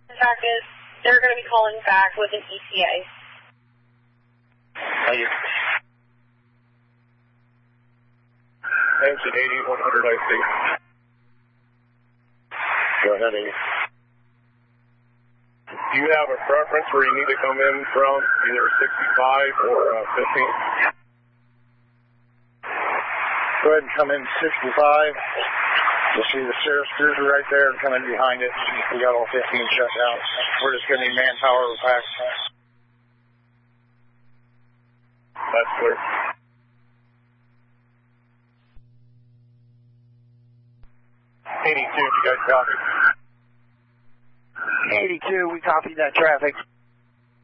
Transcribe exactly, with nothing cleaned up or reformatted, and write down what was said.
The fact is, they're going to be calling back with an E T A. Thank you. Engine eighty, one hundred I C. Go ahead, Amy. Do you have a preference where you need to come in from, either sixty-five or uh, fifteen? Go ahead and come in sixty-five. You'll see the sheriff's cruiser right there and come in behind it. We got all fifteen shut down. We're just going to need manpower to pack. That's clear. eighty-two, you guys copy? eighty-two, we copied that traffic.